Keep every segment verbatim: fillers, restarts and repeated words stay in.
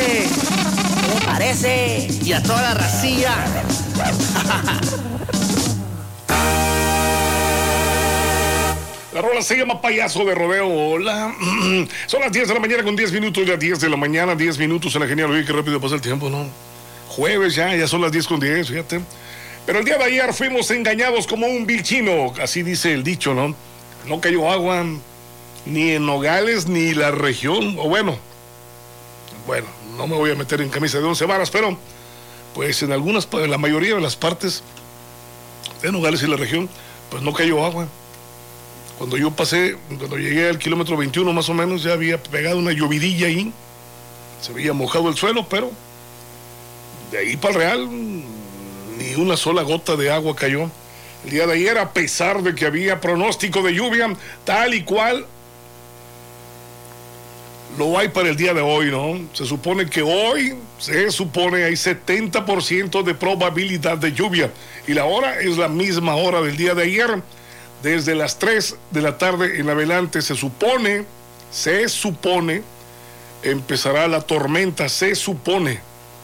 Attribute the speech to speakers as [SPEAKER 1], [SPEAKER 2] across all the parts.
[SPEAKER 1] parece? ¿Cómo parece? Y a toda la racilla.
[SPEAKER 2] La rola se llama Payaso de Rodeo. Hola. Son las diez de la mañana con diez minutos. Ya diez de la mañana, diez minutos en la genial. Oye, qué rápido pasa el tiempo, ¿no? Jueves ya, ya son las diez con diez, fíjate. Pero el día de ayer fuimos engañados como un vil chino. Así dice el dicho, ¿no? No cayó agua ni en Nogales ni la región. O bueno, bueno, no me voy a meter en camisa de once varas, pero pues en algunas, en la mayoría de las partes de Nogales y la región, pues no cayó agua. Cuando yo pasé, cuando llegué al kilómetro veintiuno más o menos, ya había pegado una llovidilla ahí. Se había mojado el suelo, pero de ahí para el Real, ni una sola gota de agua cayó. El día de ayer, a pesar de que había pronóstico de lluvia, tal y cual lo hay para el día de hoy, ¿no? Se supone que hoy, se supone, hay setenta por ciento de probabilidad de lluvia. Y la hora es la misma hora del día de ayer. Desde las tres de la tarde en adelante se supone, se supone, empezará la tormenta, se supone,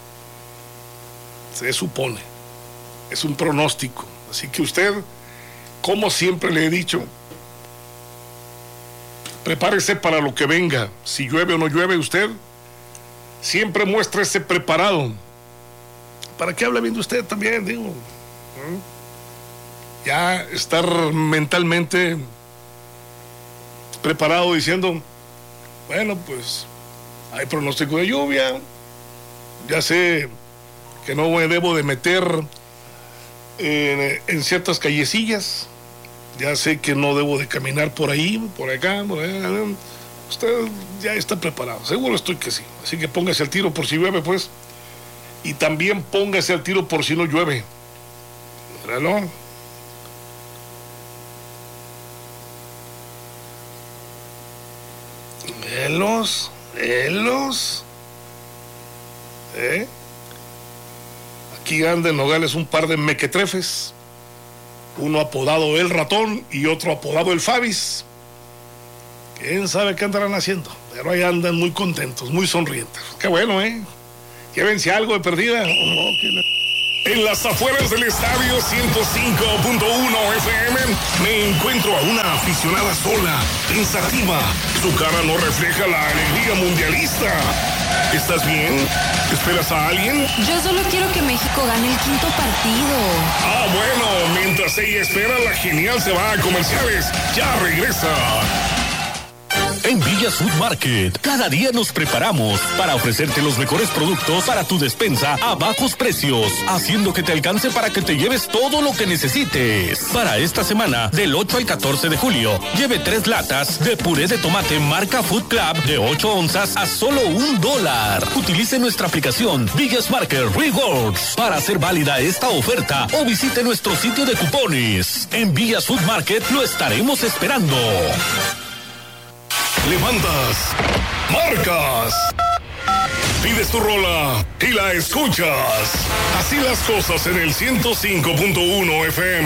[SPEAKER 2] se supone, es un pronóstico. Así que usted, como siempre le he dicho, prepárese para lo que venga. Si llueve o no llueve, usted siempre muéstrese preparado. ¿Para qué habla bien de usted también, digo? ¿Mm? Ya estar mentalmente preparado diciendo, bueno, pues hay pronóstico de lluvia, ya sé que no me debo de meter en, en ciertas callecillas, ya sé que no debo de caminar por ahí, por acá, por allá. Usted ya está preparado, seguro estoy que sí, así que póngase al tiro por si llueve, pues, y también póngase al tiro por si no llueve, ¿verdad? Velos, velos, ¿eh? Aquí anda en Nogales un par de mequetrefes, uno apodado El Ratón y otro apodado El Fabis. ¿Quién sabe qué andarán haciendo? Pero ahí andan muy contentos, muy sonrientes. Qué bueno, ¿eh? Llévense algo de perdida. Oh, en las afueras del estadio ciento cinco punto uno F M me encuentro a una aficionada sola, pensativa. Su cara no refleja la alegría mundialista. ¿Estás bien? ¿Esperas a alguien?
[SPEAKER 3] Yo solo quiero que México gane el quinto partido.
[SPEAKER 2] Ah, bueno, mientras ella espera, la genial se va a comerciales. Ya regresa.
[SPEAKER 4] En Villas Food Market, cada día nos preparamos para ofrecerte los mejores productos para tu despensa a bajos precios, haciendo que te alcance para que te lleves todo lo que necesites. Para esta semana, del ocho al catorce de julio, lleve tres latas de puré de tomate marca Food Club de ocho onzas a solo un dólar. Utilice nuestra aplicación Villas Market Rewards para hacer válida esta oferta o visite nuestro sitio de cupones. En Villas Food Market lo estaremos esperando.
[SPEAKER 2] Levantas, marcas, pides tu rola y la escuchas. Así las cosas en el ciento cinco punto uno F M.